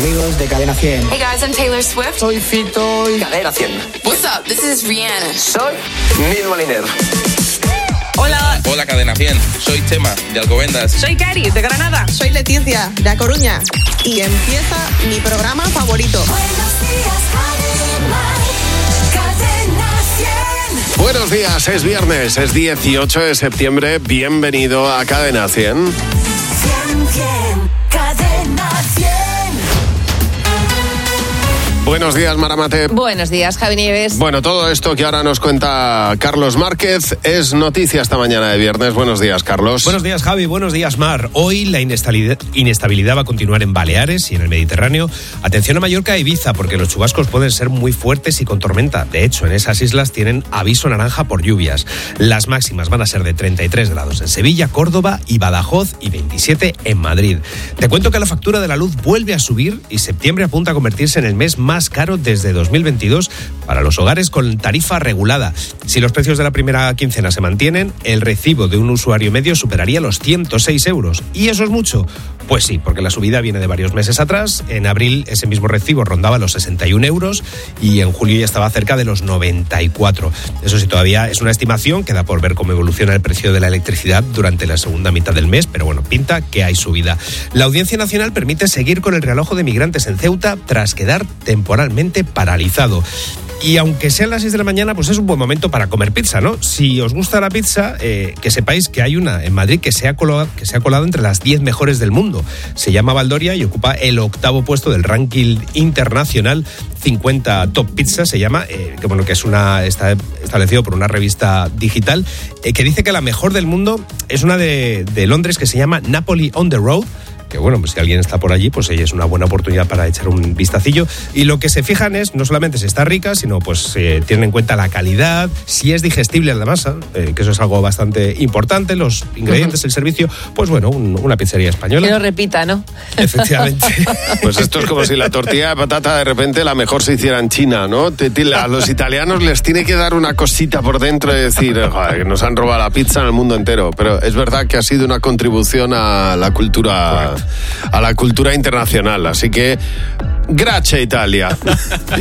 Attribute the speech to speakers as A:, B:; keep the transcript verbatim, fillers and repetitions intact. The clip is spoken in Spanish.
A: Amigos de Cadena cien.
B: Hey guys, I'm Taylor Swift.
A: Soy Fito y
C: Cadena cien.
B: What's up? This is Rihanna.
C: Soy Neil Moliner.
B: Hola.
D: Hola Cadena cien, soy Chema de Alcobendas.
E: Soy Cari de Granada.
F: Soy Leticia de A Coruña. Y empieza mi programa favorito.
G: Buenos días, Cadena cien.
H: Buenos días, es viernes, es dieciocho de septiembre. Bienvenido a Cadena cien.
G: cien, cien, Cadena cien.
H: Buenos días, Maramate.
E: Buenos días, Javi Nieves.
H: Bueno, todo esto que ahora nos cuenta Carlos Márquez es noticia esta mañana de viernes. Buenos días, Carlos.
I: Buenos días, Javi. Buenos días, Mar. Hoy la inestabilidad, inestabilidad va a continuar en Baleares y en el Mediterráneo. Atención a Mallorca e Ibiza, porque los chubascos pueden ser muy fuertes y con tormenta. De hecho, en esas islas tienen aviso naranja por lluvias. Las máximas van a ser de treinta y tres grados en Sevilla, Córdoba y Badajoz y veintisiete en Madrid. Te cuento que la factura de la luz vuelve a subir y septiembre apunta a convertirse en el mes más caro desde dos mil veintidós para los hogares con tarifa regulada. Si los precios de la primera quincena se mantienen, el recibo de un usuario medio superaría los ciento seis euros. ¿Y eso es mucho? Pues sí, porque la subida viene de varios meses atrás. En abril ese mismo recibo rondaba los sesenta y un euros y en julio ya estaba cerca de los noventa y cuatro. Eso sí, todavía es una estimación, queda por ver cómo evoluciona el precio de la electricidad durante la segunda mitad del mes, pero bueno, pinta que hay subida. La Audiencia Nacional permite seguir con el realojo de migrantes en Ceuta tras quedar temporalmente paralizado. Y aunque sean las seis de la mañana, pues es un buen momento para comer pizza, ¿no? Si os gusta la pizza, eh, que sepáis que hay una en Madrid que se ha colado, que se ha colado entre las diez mejores del mundo. Se llama Valdoria y ocupa el octavo puesto del ranking internacional cincuenta Top Pizza, se llama, eh, que bueno, que es una, está establecido por una revista digital, eh, que dice que la mejor del mundo es una de, de Londres que se llama Napoli on the Road. Que bueno, pues si alguien está por allí, pues es una buena oportunidad para echar un vistacillo. Y lo que se fijan es, no solamente si está rica, sino pues eh, tienen en cuenta la calidad, si es digestible la masa, eh, que eso es algo bastante importante, los ingredientes, uh-huh. el servicio, pues bueno, un, una pizzería española.
E: Que no repita, ¿no?
I: Efectivamente.
H: Pues esto es como si la tortilla de patata de repente la mejor se hiciera en China, ¿no? A los italianos les tiene que dar una cosita por dentro y decir, joder, que nos han robado la pizza en el mundo entero. Pero es verdad que ha sido una contribución a la cultura... Correcto. a la cultura internacional, así que gracias Italia.